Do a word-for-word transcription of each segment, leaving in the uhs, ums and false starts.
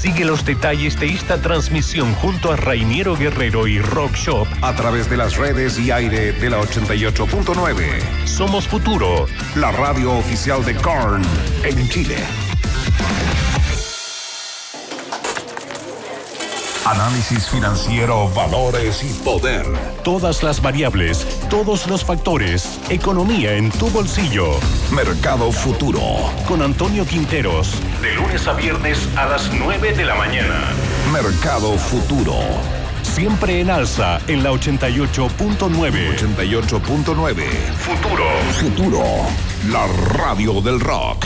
Sigue los detalles de esta transmisión junto a Rainiero Guerrero y Rock Shop a través de las redes y aire de la ochenta y ocho punto nueve. Somos Futuro, la radio oficial de Korn en Chile. Análisis financiero, valores y poder. Todas las variables, todos los factores. Economía en tu bolsillo. Mercado Futuro. Con Antonio Quinteros. De lunes a viernes a las nueve de la mañana. Mercado Futuro. Siempre en alza en la ochenta y ocho punto nueve. ochenta y ocho punto nueve. Futuro. Futuro. La radio del rock.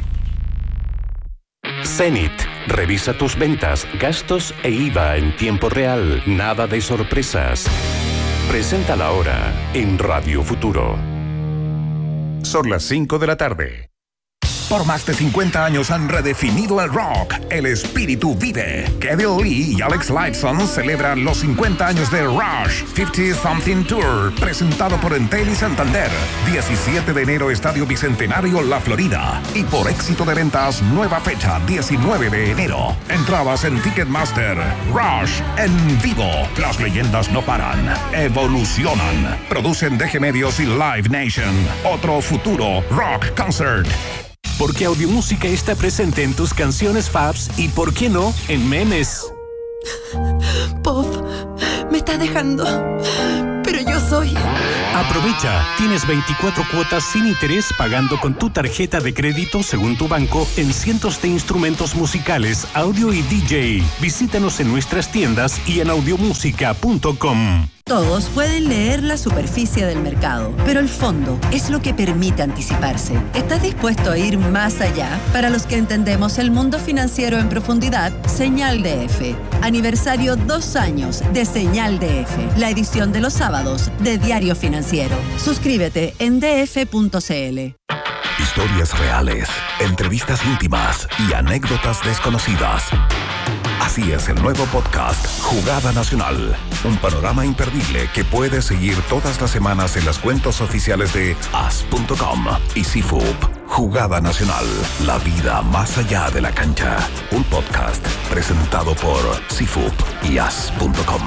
Zenith. Revisa tus ventas, gastos e I V A en tiempo real. Nada de sorpresas. Presenta la hora en Radio Futuro. Son las cinco de la tarde. Por más de cincuenta años han redefinido el rock. El espíritu vive. Kevin Lee y Alex Lifeson celebran los cincuenta años de Rush cincuenta Something Tour, presentado por Entel y Santander. diecisiete de enero, Estadio Bicentenario, La Florida. Y por éxito de ventas, nueva fecha, diecinueve de enero. Entradas en Ticketmaster. Rush en vivo. Las leyendas no paran. Evolucionan. Producen D G Medios y Live Nation. Otro futuro Rock Concert. Porque Audiomúsica está presente en tus canciones faves y, ¿por qué no?, en memes. Pop, me estás dejando, pero yo soy... Aprovecha, tienes veinticuatro cuotas sin interés pagando con tu tarjeta de crédito según tu banco en cientos de instrumentos musicales, audio y D J. Visítanos en nuestras tiendas y en audiomúsica punto com. Todos pueden leer la superficie del mercado, pero el fondo es lo que permite anticiparse. ¿Estás dispuesto a ir más allá? Para los que entendemos el mundo financiero en profundidad, Señal D F. Aniversario dos años de Señal D F, la edición de los sábados de Diario Financiero. Suscríbete en d f punto c l. Historias reales, entrevistas íntimas y anécdotas desconocidas. Así es el nuevo podcast Jugada Nacional, un panorama imperdible que puedes seguir todas las semanas en las cuentas oficiales de as punto com y C F U P. Jugada Nacional, la vida más allá de la cancha. Un podcast presentado por C F U P y as punto com.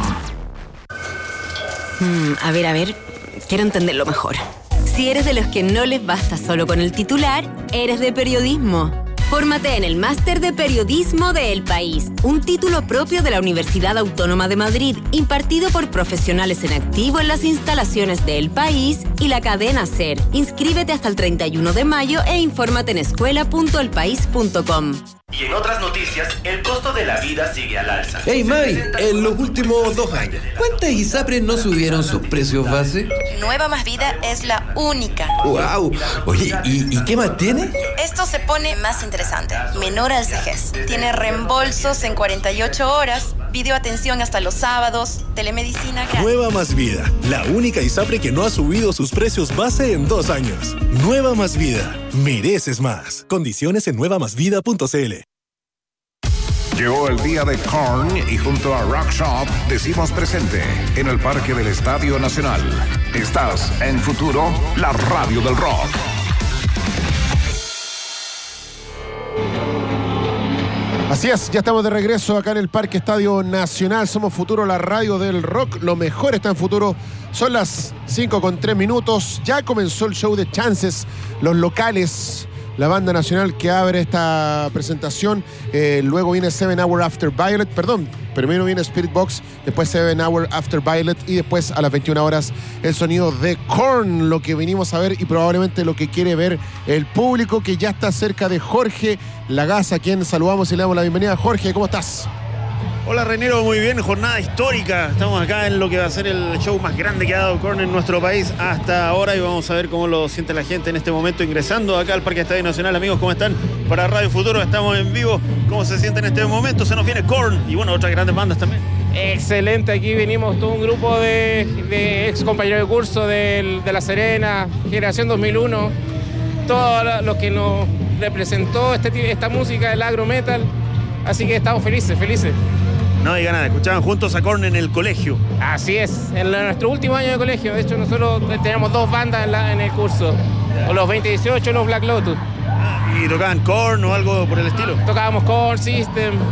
Mm, a ver, a ver, quiero entenderlo mejor. Si eres de los que no les basta solo con el titular, eres de periodismo. Fórmate en el Máster de Periodismo de El País, un título propio de la Universidad Autónoma de Madrid, impartido por profesionales en activo en las instalaciones de El País y la cadena SER. Inscríbete hasta el treinta y uno de mayo e infórmate en escuela punto el país punto com. Y en otras noticias, el costo de la vida sigue al alza. Hey May, en los últimos dos años, ¿cuántas ISAPRES no subieron sus precios base? Nueva Más Vida es la única. ¡Wow! Oye, ¿y, ¿y qué más tiene? Esto se pone más interesante. Menor al vejez. Tiene reembolsos en cuarenta y ocho horas, videoatención hasta los sábados, telemedicina gratis. Nueva Más Vida, la única ISAPRE que no ha subido sus precios base en dos años. Nueva Más Vida, mereces más. Condiciones en nueva más vida punto c l. Llegó el día de Korn y junto a Rock Shop decimos presente en el Parque del Estadio Nacional. Estás en Futuro, la radio del rock. Así es, ya estamos de regreso acá en el Parque Estadio Nacional. Somos Futuro, la radio del rock. Lo mejor está en Futuro. Son las cinco con tres minutos. Ya comenzó el show de Chances, los locales, la banda nacional que abre esta presentación. Eh, luego viene Seven Hour After Violet, perdón, primero viene Spirit Box, después Seven Hour After Violet y después a las veintiuna horas el sonido de Korn, lo que venimos a ver y probablemente lo que quiere ver el público, que ya está cerca de Jorge Lagaza, a quien saludamos y le damos la bienvenida. Jorge, ¿cómo estás? Hola Renero, muy bien, jornada histórica. Estamos acá en lo que va a ser el show más grande que ha dado Korn en nuestro país hasta ahora y vamos a ver cómo lo siente la gente en este momento ingresando acá al Parque Estadio Nacional. Amigos, ¿cómo están? Para Radio Futuro estamos en vivo. ¿Cómo se siente en este momento? Se nos viene Korn y bueno, otras grandes bandas también. Excelente, aquí venimos todo un grupo de, de ex compañeros de curso de, de La Serena, Generación dos mil uno, todo lo que nos representó este, esta música, el agro metal, así que estamos felices, felices. No diga nada, escuchaban juntos a Korn en el colegio. Así es, en la, nuestro último año de colegio. De hecho, nosotros teníamos dos bandas en, la, en el curso. O los veinte dieciocho, los Black Lotus. Ah, ¿y tocaban Korn o algo por el estilo? Tocábamos Korn, System,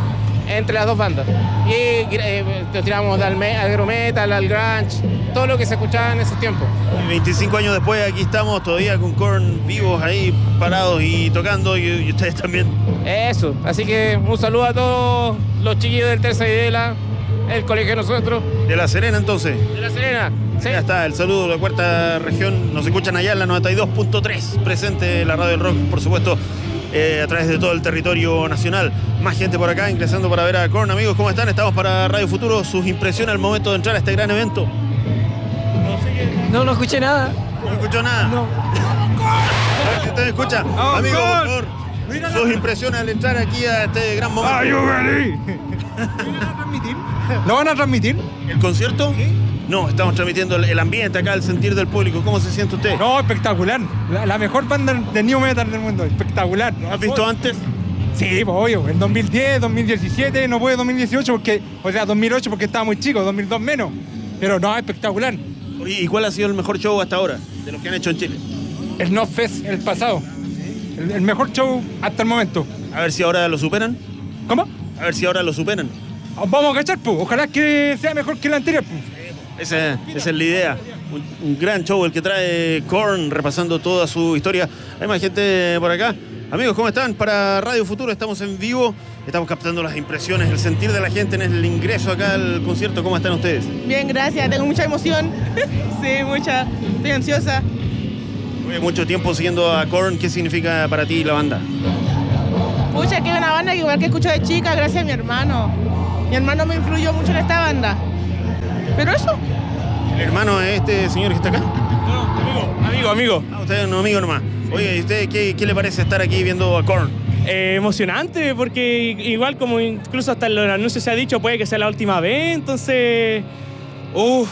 entre las dos bandas. Y eh, nos tiramos al, me, al metal, al grunge, todo lo que se escuchaba en esos tiempos. Y veinticinco años después aquí estamos todavía con Korn vivos ahí, parados y tocando, y, y ustedes también. Eso, así que un saludo a todos los chiquillos del Terza y de la, el colegio de nosotros. ¿De La Serena entonces? De La Serena, sí. Ya está, el saludo de la cuarta región. Nos escuchan allá en la noventa y dos punto tres, presente la radio del rock, por supuesto. Eh, a través de todo el territorio nacional. Más gente por acá ingresando para ver a Korn. Amigos, ¿cómo están? Estamos para Radio Futuro. Sus impresiones al momento de entrar a este gran evento. No, no escuché nada. ¿No escuchó nada? No. A ver si usted me escucha. Oh, Amigos, Korn. por favor, sus impresiones al entrar aquí a este gran momento. Are you ready? ¿Lo van a transmitir? ¿El concierto? Sí. No, estamos transmitiendo el, el ambiente acá, el sentir del público. ¿Cómo se siente usted? No, espectacular. La, la mejor banda de new metal del mundo. Espectacular. ¿Lo has visto antes? Sí, pues obvio. En dos mil diez, dos mil diecisiete, no puede dos mil dieciocho porque, o sea, dos mil ocho porque estaba muy chico, dos mil dos menos. Pero no, espectacular. Oye, ¿y cuál ha sido el mejor show hasta ahora de los que han hecho en Chile? El No Fest, el pasado. El, el mejor show hasta el momento. A ver si ahora lo superan. ¿Cómo? A ver si ahora lo superan. Vamos a cachar, pues. Ojalá que sea mejor que el anterior, pues. Esa, esa es la idea. Un, un gran show el que trae Korn, repasando toda su historia. Hay más gente por acá. Amigos, ¿cómo están? Para Radio Futuro estamos en vivo. Estamos captando las impresiones, el sentir de la gente en el ingreso acá al concierto. ¿Cómo están ustedes? Bien, gracias. Tengo mucha emoción. Sí, mucha. Estoy ansiosa. Oye, mucho tiempo siguiendo a Korn. ¿Qué significa para ti la banda? Pucha, que es una banda que igual que escucho de chica gracias a mi hermano. Mi hermano me influyó mucho en esta banda. Pero eso. ¿El hermano es este señor que está acá? No, amigo, amigo, amigo. Ah, usted es un amigo nomás. Oye, ¿y usted qué, qué le parece estar aquí viendo a Korn? Eh, emocionante, porque igual como incluso hasta en los anuncios se ha dicho, puede que sea la última vez, entonces... Uff,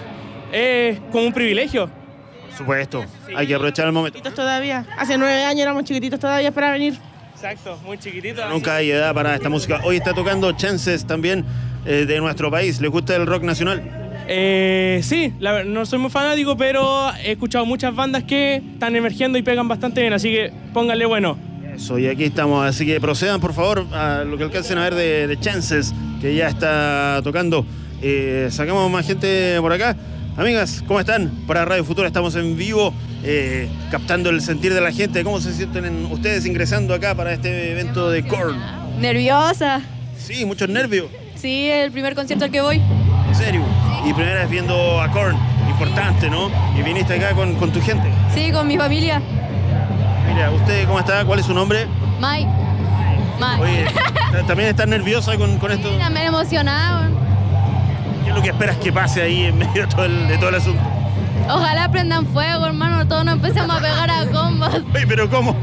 es como un privilegio. Por supuesto, sí. Hay que aprovechar el momento. Chiquititos todavía. Hace nueve años éramos chiquititos todavía para venir. Exacto, muy chiquititos. Nunca hay edad para esta música. Hoy está tocando Chances también eh, de nuestro país. ¿Le gusta el rock nacional? Eh, sí, la, no soy muy fanático, pero he escuchado muchas bandas que están emergiendo y pegan bastante bien, así que pónganle bueno. Eso, y aquí estamos, así que procedan por favor a lo que alcancen a ver de, de Chances, que ya está tocando. Eh, sacamos más gente por acá. Amigas, ¿cómo están? Para Radio Futuro estamos en vivo, eh, captando el sentir de la gente. ¿Cómo se sienten en, ustedes ingresando acá para este evento de Korn? Nerviosa. Sí, muchos nervios. Sí, el primer concierto al que voy. ¿En serio? Sí. Y primera vez viendo a Korn, importante, ¿no? Y viniste acá con, con tu gente. Sí, con mi familia. Mira, ¿usted cómo está? ¿Cuál es su nombre? Mai. Mai. Oye, ¿también estás nerviosa con, con esto? Sí, también emocionada. ¿Qué es lo que esperas que pase ahí en medio de todo el, de todo el asunto? Ojalá prendan fuego, hermano, todos nos empecemos a pegar a combos. Oye, ¿pero cómo?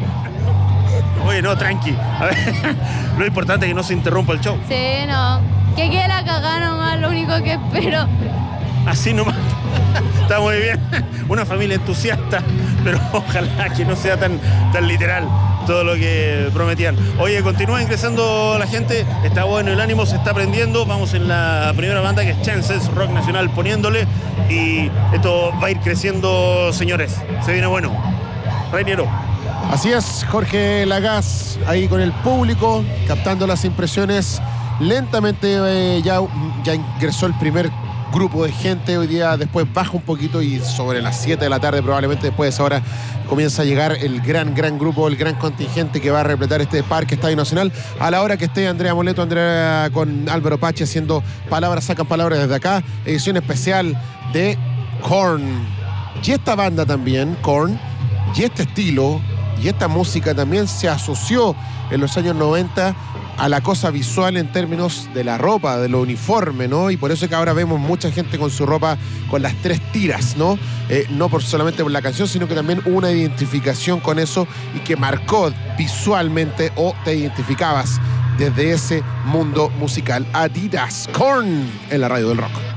Oye, no, tranqui. A ver, lo importante es que no se interrumpa el show. Sí, no. Que quede la cagada nomás, lo único que espero. Así nomás. Está muy bien. Una familia entusiasta, pero ojalá que no sea tan, tan literal todo lo que prometían. Oye, continúa ingresando la gente. Está bueno el ánimo, se está prendiendo. Vamos en la primera banda, que es Chances, rock nacional, poniéndole. Y esto va a ir creciendo, señores. Se viene bueno. Reiniero. Así es, Jorge Lagaz, ahí con el público, captando las impresiones. Lentamente eh, ya, ya ingresó el primer grupo de gente. Hoy día después baja un poquito y sobre las siete de la tarde probablemente después de esa hora comienza a llegar el gran, gran grupo, el gran contingente que va a repletar este Parque Estadio Nacional. A la hora que esté Andrea Moleto, Andrea con Álvaro Pache haciendo palabras, sacan palabras desde acá. Edición especial de Korn. Y esta banda también, Korn, y este estilo y esta música también se asoció en los años noventa a la cosa visual en términos de la ropa, de lo uniforme, ¿no? Y por eso es que ahora vemos mucha gente con su ropa con las tres tiras, ¿no? Eh, no por solamente por la canción, sino que también una identificación con eso y que marcó visualmente o te identificabas desde ese mundo musical. Adidas, Korn en la radio del rock.